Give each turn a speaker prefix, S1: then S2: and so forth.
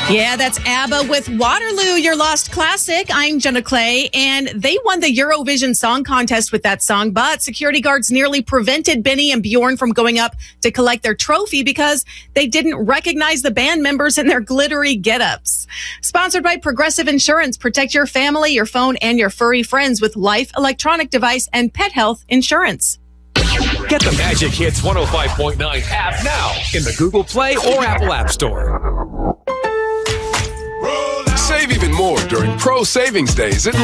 S1: Yeah, that's ABBA with Waterloo, Your Lost Classic. I'm Jenna Clay, and they won the Eurovision Song Contest with that song, but security guards nearly prevented Benny and Bjorn from going up to collect their trophy because they didn't recognize the band members in their glittery get-ups. Sponsored by Progressive Insurance. Protect your family, your phone, and your furry friends with Life Electronic Device and Pet Health Insurance.
S2: Get the Magic Hits 105.9 app now in the Google Play or Apple App Store.
S3: Save even more during Pro Savings Days at